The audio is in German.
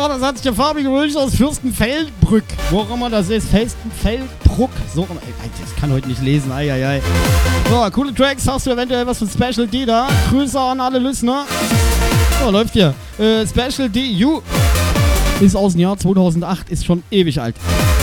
So, das hat sich der Fabi gewünscht aus Fürstenfeldbruck. Wo auch immer das ist. Fürstenfeldbruck. So, ich kann heute nicht lesen. Eieiei. So, coole Tracks. Hast du eventuell was von Special D da? Grüße an alle Listener. So, läuft hier. Special D, You. Ist aus dem Jahr 2008. Ist schon ewig alt.